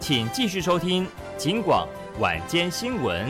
请继续收听警广晚间新闻。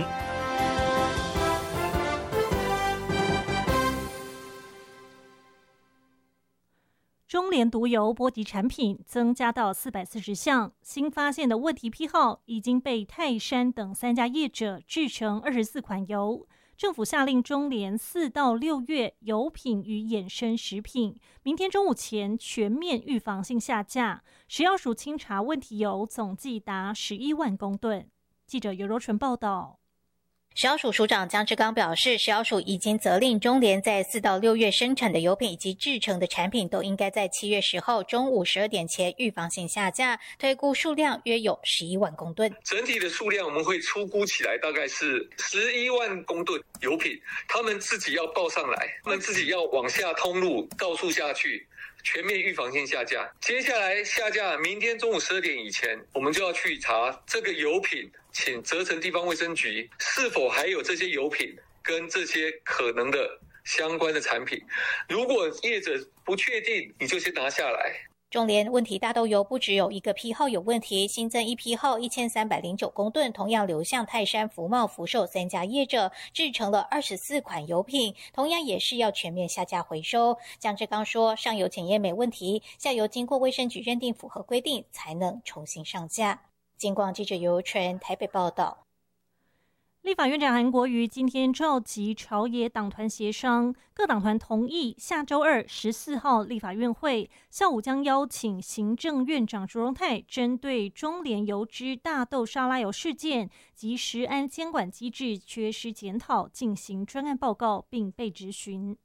中联毒油波及产品增加到440项，新发现的问题批号已经被泰山等3家业者制成24款油。政府下令中联4到6月油品与衍生食品，明天中午前全面预防性下架。食药署清查问题油总计达11万公吨。记者尤柔纯报道。 食药署署长江志刚表示，食药署已经责令中联在4到6月生产的油品以及制成的产品都应该在7月10号中午12点前预防性下架，推估数量约有11万公吨。 整体的数量我们会初估起来大概是11万公吨油品，他们自己要报上来，他们自己要往下通路告诉下去，全面预防性下架。接下来下架，明天中午12点以前，我们就要去查这个油品，请责成地方卫生局是否还有这些油品跟这些可能的相关的产品。如果业者不确定，你就先拿下来。 中联问题大豆油不只有一个批号有问题，新增一批号1309公吨，同样流向泰山、福茂、福寿3家业者，制成了24款油品，同样也是要全面下架回收。江志刚说，上游检验没问题，下游经过卫生局认定符合规定，才能重新上架。警广记者尤纯台北报道。 立法院长韩国瑜今天召集朝野党团协商，各党团同意下周二14号立法院会下午将邀请行政院长卓荣泰针对中联油脂大豆沙拉油事件及食安监管机制缺失检讨进行专案报告，并被质询。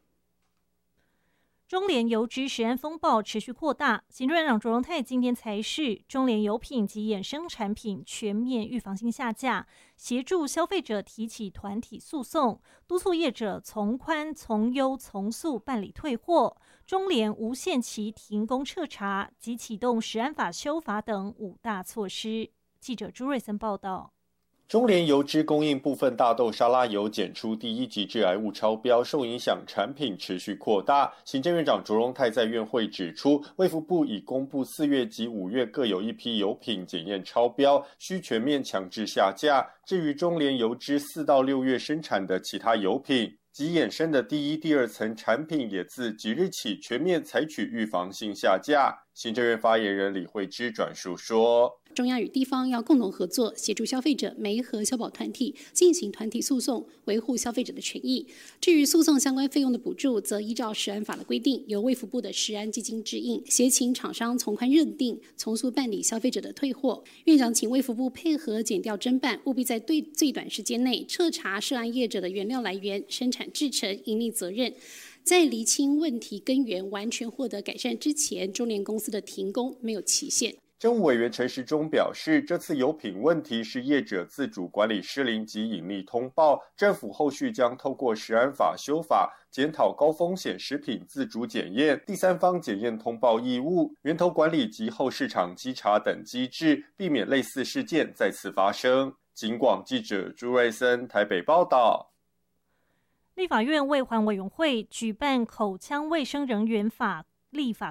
中联油脂食安风暴持续扩大，行政院长卓荣泰今天裁示，中联油品及衍生产品全面预防性下架，协助消费者提起团体诉讼，督促业者从宽、从优、从速办理退货。中联无限期停工彻查及启动食安法修法等5大措施。记者朱瑞森报道。 中联油脂供应部分大豆沙拉油检出第1级致癌物超标，受影响产品持续扩大。行政院长卓荣泰在院会指出，卫福部已公布4月及5月各有1批油品检验超标，需全面强制下架。至于中联油脂4到6月生产的其他油品及衍生的第1、第2层产品，也自即日起全面采取预防性下架。行政院发言人李惠芝转述说， 中央与地方要共同合作，协助消费者媒合消保团体进行团体诉讼，维护消费者的权益。至于诉讼相关费用的补助，则依照食安法的规定，由卫福部的食安基金支应，协请厂商从宽认定，从速办理消费者的退货。院长请卫福部配合检调侦办，务必在最短时间内彻查涉案业者的原料来源、生产制程、营利责任。在厘清问题根源、完全获得改善之前，中联公司的停工没有期限。 政务委员陈时中表示，这次油品问题是业者自主管理失灵及隐匿通报，政府后续将透过食安法修法，检讨高风险食品自主检验、第三方检验通报义务、源头管理及后市场稽查等机制，避免类似事件再次发生。警广记者朱瑞森台北报道。 立法院卫环委员会举办口腔卫生人员法立法